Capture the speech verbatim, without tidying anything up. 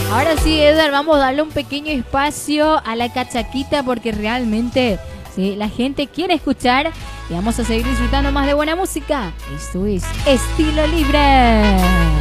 Ahora sí, Edgar, vamos a darle un pequeño espacio a la cachaquita porque realmente sí, la gente quiere escuchar y vamos a seguir disfrutando más de buena música. Esto es Estilo Libre.